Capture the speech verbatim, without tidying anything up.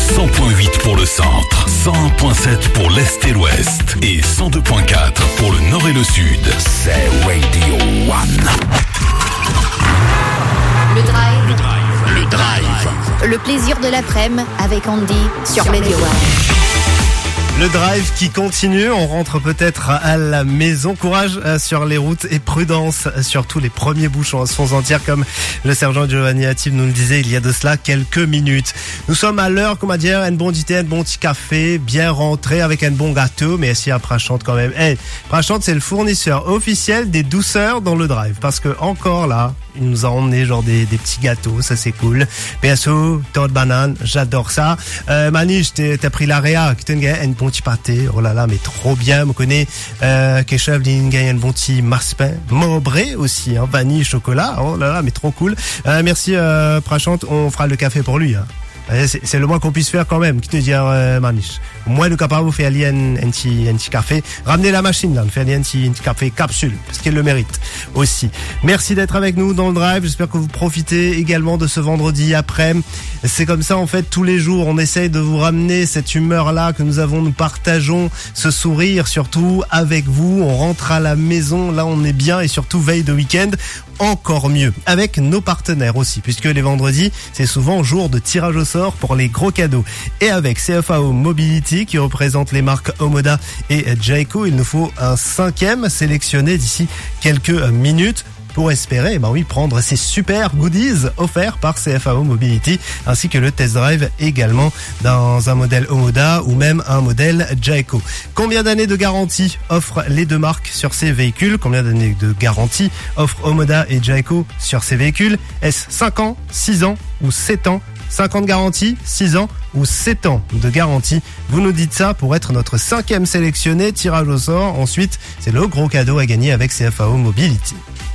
cent virgule huit pour le centre, cent un virgule sept pour l'est et l'ouest et cent deux virgule quatre pour le nord et le sud. C'est Radio One. Le drive. Le drive. Le drive. Le plaisir de l'après-midi avec Andy sur Radio One. Le drive qui continue, on rentre peut-être à la maison. Courage sur les routes et prudence sur tous les premiers bouchons à se font sentir, comme le sergent Giovanni Hatib nous le disait il y a de cela quelques minutes. Nous sommes à l'heure, comment dire, un bon thé, un bon petit café, bien rentré avec un bon gâteau, mais si un Prachante quand même. Hey, Prachante, c'est le fournisseur officiel des douceurs dans le drive, parce que encore là, il nous a emmené genre des, des petits gâteaux, ça c'est cool. P S O, torte banane, j'adore ça. Euh, Maniche, t'as pris la réa, qui t'as un bon petit pâté, oh là là, mais trop bien, me connais, euh, Keshav, il a un bon petit marspin, Maubré aussi, hein, vanille, chocolat, oh là là, mais trop cool. Euh, merci, euh, Prachante, on fera le café pour lui, hein. C'est, c'est le moins qu'on puisse faire quand même, qui te dit, euh, Maniche. Au moins, le capable, vous fait aller un, un petit, un petit café. Ramenez la machine, là, fait aller un petit, un petit café capsule, parce qu'elle le mérite aussi. Merci d'être avec nous dans le drive. J'espère que vous profitez également de ce vendredi après. C'est comme ça, en fait, tous les jours, on essaye de vous ramener cette humeur-là que nous avons, nous partageons ce sourire, surtout avec vous. On rentre à la maison, là, on est bien, et surtout, veille de week-end, encore mieux. Avec nos partenaires aussi, puisque les vendredis, c'est souvent jour de tirage au sort pour les gros cadeaux. Et avec C F A O Mobility, qui représente les marques Omoda et Jayco, il nous faut un cinquième sélectionné d'ici quelques minutes, pour espérer, eh ben oui, prendre ces super goodies offerts par C F A O Mobility, ainsi que le test drive également dans un modèle Omoda ou même un modèle Jayco. Combien d'années de garantie offrent les deux marques sur ces véhicules? Combien d'années de garantie offrent Omoda et Jayco sur ces véhicules? Est-ce cinq ans, six ans ou sept ans? cinq ans de garantie, six ans ou sept ans de garantie. Vous nous dites ça pour être notre cinquième sélectionné, tirage au sort. Ensuite, c'est le gros cadeau à gagner avec C F A O Mobility.